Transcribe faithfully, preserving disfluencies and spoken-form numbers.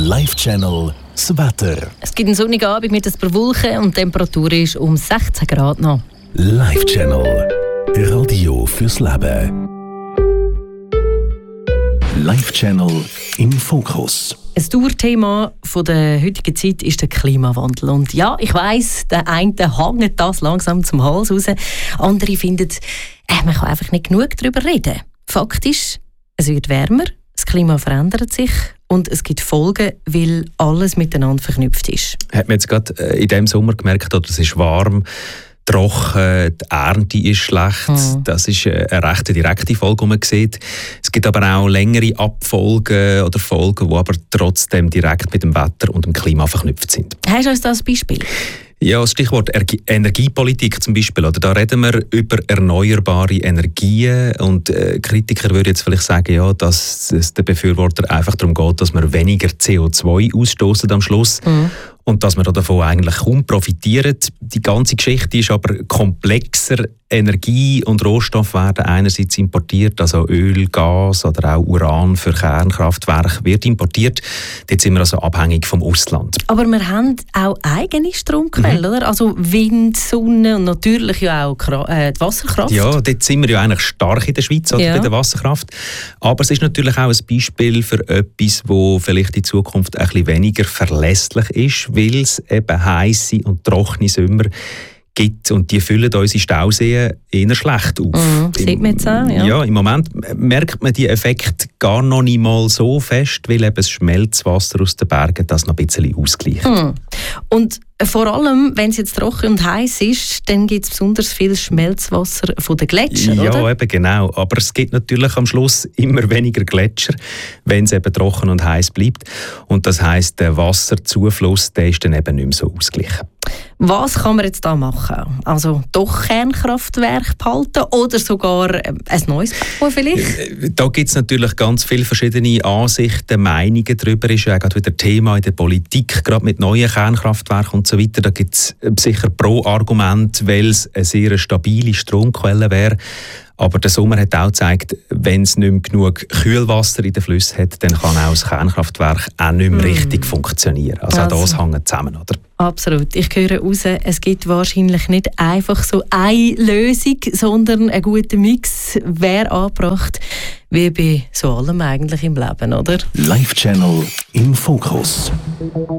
Live Channel das Wetter. Es gibt einen sonnigen Abend mit ein paar Wolken und die Temperatur ist um sechzehn Grad noch. Live Channel. Radio fürs Leben. Live Channel im Fokus. Ein Dauerthema der heutigen Zeit ist der Klimawandel. Und ja, ich weiss, der eine hängt das langsam zum Hals raus. Andere finden, äh, man kann einfach nicht genug darüber reden. Fakt ist, es wird wärmer, das Klima verändert sich und es gibt Folgen, weil alles miteinander verknüpft ist. Hat man jetzt gerade in diesem Sommer gemerkt, oder es ist warm, trocken, die Ernte ist schlecht. Mhm. Das ist eine recht direkte Folge, die man sieht. Es gibt aber auch längere Abfolgen oder Folgen, die aber trotzdem direkt mit dem Wetter und dem Klima verknüpft sind. Hast du uns das Beispiel? Ja, das Stichwort Energiepolitik zum Beispiel. Oder da reden wir über erneuerbare Energien und äh, Kritiker würden jetzt vielleicht sagen, ja, dass es den Befürwortern einfach darum geht, dass wir weniger C O zwei ausstoßen am Schluss. Mhm. Und dass wir davon eigentlich kaum profitieren. Die ganze Geschichte ist aber komplexer. Energie und Rohstoffe werden einerseits importiert, also Öl, Gas oder auch Uran für Kernkraftwerke wird importiert. Dort sind wir also abhängig vom Ausland. Aber wir haben auch eigene Stromquellen, mhm. oder? Also Wind, Sonne und natürlich ja auch äh, die Wasserkraft. Ja, dort sind wir ja eigentlich stark in der Schweiz oder ja. bei der Wasserkraft. Aber es ist natürlich auch ein Beispiel für etwas, das vielleicht in Zukunft ein bisschen weniger verlässlich ist, weil es eben heisse und trockene Sommer gibt und die füllen unsere Stauseen eher schlecht auf. Mhm, sieht man jetzt auch, ja. Ja, im Moment merkt man die Effekte gar noch nicht mal so fest, weil eben das Schmelzwasser aus den Bergen das noch ein bisschen ausgleicht. Mhm. Und vor allem, wenn es jetzt trocken und heiß ist, dann gibt es besonders viel Schmelzwasser von den Gletschern, ja, oder? Ja, eben genau. Aber es gibt natürlich am Schluss immer weniger Gletscher, wenn es eben trocken und heiß bleibt. Und das heisst, der Wasserzufluss der ist dann eben nicht mehr so ausgeglichen. Was kann man jetzt da machen? Also doch Kernkraftwerke behalten oder sogar ein neues bauen vielleicht? Da gibt es natürlich ganz viele verschiedene Ansichten, Meinungen darüber. Ist ja gerade wieder Thema in der Politik, gerade mit neuen Kernkraftwerken und so weiter. Da gibt es sicher Pro-Argumente, weil es eine sehr stabile Stromquelle wäre. Aber der Sommer hat auch gezeigt, wenn es nicht mehr genug Kühlwasser in den Flüssen hat, dann kann auch das Kernkraftwerk auch nicht mehr mm. richtig funktionieren. Also, also auch das hängt zusammen, oder? Absolut. Ich höre raus, es gibt wahrscheinlich nicht einfach so eine Lösung, sondern ein guter Mix wäre angebracht, wie bei so allem eigentlich im Leben, oder? Live Channel im Fokus.